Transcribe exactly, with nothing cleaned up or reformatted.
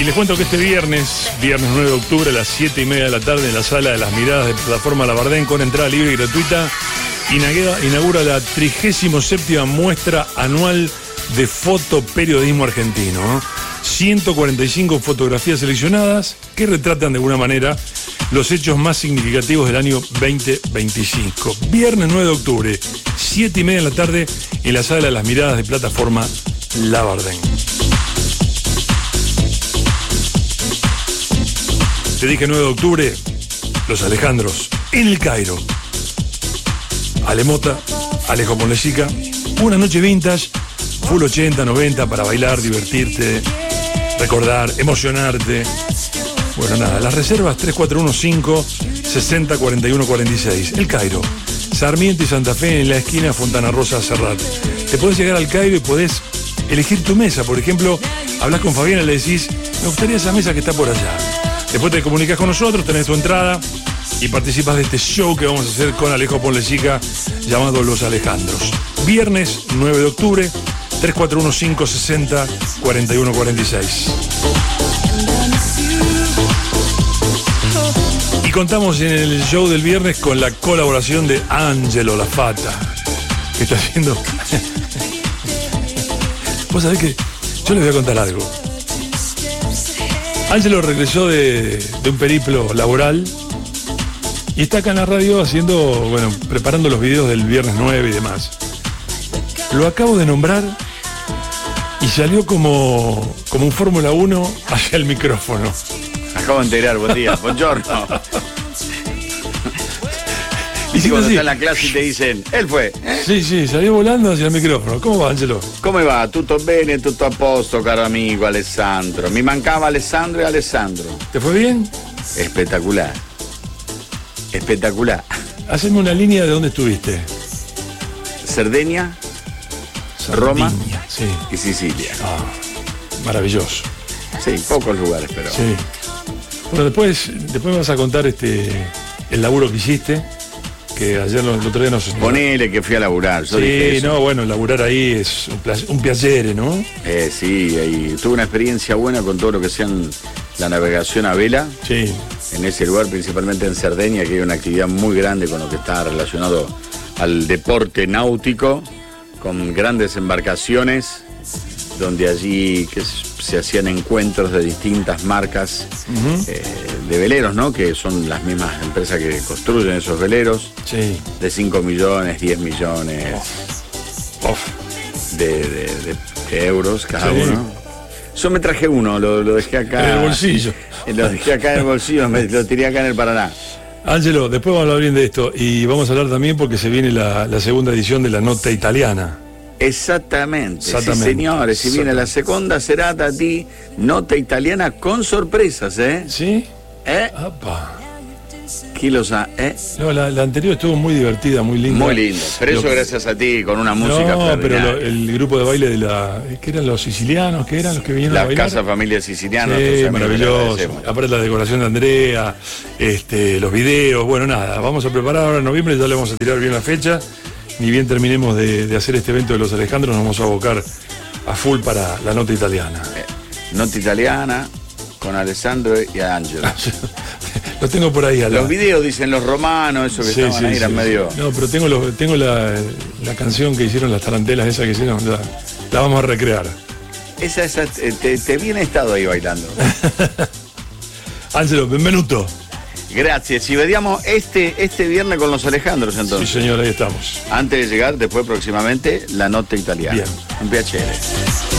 les cuento que este viernes, viernes nueve de octubre a las siete y media de la tarde, en la Sala de las Miradas de Plataforma Labardén, con entrada libre y gratuita, inaugura, inaugura la trigésima séptima muestra anual de fotoperiodismo argentino. ¿no? ciento cuarenta y cinco fotografías seleccionadas que retratan de alguna manera los hechos más significativos del año veinte veinticinco. Viernes nueve de octubre, siete y media de la tarde, en la Sala de las Miradas de Plataforma Labardén. Te dije nueve de octubre, Los Alejandros, en el Cairo. Ale Mota, Alejo Ponlecica, una noche vintage, full ochenta, noventa, para bailar, divertirte, recordar, emocionarte. Bueno, nada, las reservas tres cuatro uno cinco, seis cero, cuatro uno cuatro seis. El Cairo, Sarmiento y Santa Fe, en la esquina Fontana Rosa, Serrat. Te podés llegar al Cairo y podés elegir tu mesa. Por ejemplo, hablas con Fabiana y le decís, me gustaría esa mesa que está por allá. Después te comunicas con nosotros, tenés tu entrada y participas de este show que vamos a hacer con Alejo Ponlecica, llamado Los Alejandros. Viernes nueve de octubre, tres cuatro uno cinco, seis cero, cuatro uno cuatro seis. Y contamos en el show del viernes con la colaboración de Angelo La Fata, que está haciendo... Vos sabés que yo les voy a contar algo. Angelo regresó de, de un periplo laboral y está acá en la radio haciendo, bueno, preparando los videos del viernes nueve y demás. Lo acabo de nombrar y salió como, como un Fórmula uno hacia el micrófono. Acabo de enterar, buen día, buongiorno. Y sí, cuando así. está en la clase y te dicen, él fue. ¿eh? Sí, sí, salió volando hacia el micrófono. ¿Cómo va, Angelo? Come va? Tutto bene, tutto a posto, caro amigo Alessandro. Mi mancava Alessandro y Alessandro. ¿Te fue bien? Espectacular. Espectacular. Haceme una línea de dónde estuviste. Cerdeña, Sardinia, Roma sí. y Sicilia. Ah, maravilloso. Sí, pocos lugares, pero... Sí. Bueno, después, después me vas a contar este el laburo que hiciste, que ayer el otro día nos... Ponele que fui a laburar. Yo sí, dije eso. no, bueno, laburar ahí es un, placer, un piacere, ¿no? Eh, sí, y tuve una experiencia buena con todo lo que sean la navegación a vela. Sí. En ese lugar, principalmente en Cerdeña, que hay una actividad muy grande con lo que está relacionado al deporte náutico, con grandes embarcaciones, donde allí que se hacían encuentros de distintas marcas uh-huh. eh, de veleros, ¿no? Que son las mismas empresas que construyen esos veleros. Sí. De cinco millones, diez millones oh. Oh. De, de, de, de euros cada sí. uno. Yo me traje uno, lo, lo dejé acá. En el bolsillo. Lo dejé acá en el bolsillo, me, lo tiré acá en el Paraná. Ángelo, después vamos a hablar bien de esto. Y vamos a hablar también porque se viene la, la segunda edición de la Nota Italiana. Exactamente, Exactamente. Sí, señores, si viene la segunda serata di Nota Italiana con sorpresas, ¿eh? ¿Sí? ¿Eh? Apa. ¿Quién lo sabe? ¿Eh? No, la, la anterior estuvo muy divertida, muy linda. Muy linda, pero eso lo... gracias a ti, con una música No, pero lo, el grupo de baile de la... ¿Qué eran los sicilianos? ¿Qué eran los que vinieron la a bailar? Casa Familia Siciliana. Sí, maravilloso. Aparte la decoración de Andrea, este, los videos, bueno, nada. Vamos a preparar ahora en noviembre, ya le vamos a tirar bien la fecha. Ni bien terminemos de, de hacer este evento de Los Alejandros, nos vamos a abocar a full para la Nota Italiana. Eh, nota Italiana con Alessandro y Angelo. Lo tengo por ahí. A la... Los videos dicen los romanos, eso que sí, estaban sí, ahí, sí, eran sí. medio... No, pero tengo, lo, tengo la, la canción que hicieron, las tarantelas esa que hicieron, la, la vamos a recrear. Esa, esa te, te viene estado ahí bailando. Angelo, benvenuto. Gracias. Si vediamo este, este viernes con Los Alejandros, entonces. Sí, señor, ahí estamos. Antes de llegar, después próximamente, la Nota Italiana. Bien. Un piacere.